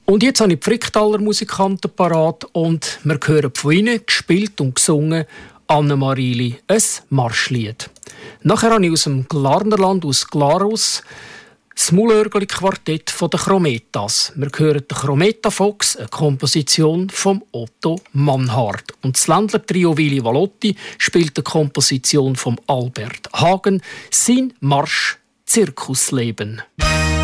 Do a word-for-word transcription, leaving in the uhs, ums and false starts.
Und jetzt habe ich die Fricktaler Musikanten parat und wir hören von ihnen, gespielt und gesungen, Anne-Marieli, ein Marschlied. Nachher habe ich aus dem Glarnerland, aus Glarus, das Mullörgeli-Quartett von den Chrometas. Wir hören den Chrometa Fox, eine Komposition von Otto Mannhardt. Und das Ländler-Trio Willi Valotti spielt eine Komposition von Albert Hagen, sein Marsch Zirkusleben.